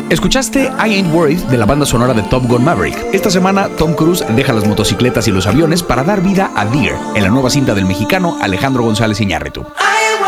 Escuchaste I Ain't Worried de la banda sonora de Top Gun Maverick. Esta semana Tom Cruise deja las motocicletas y los aviones para dar vida a Deer, en la nueva cinta del mexicano Alejandro González Iñárritu.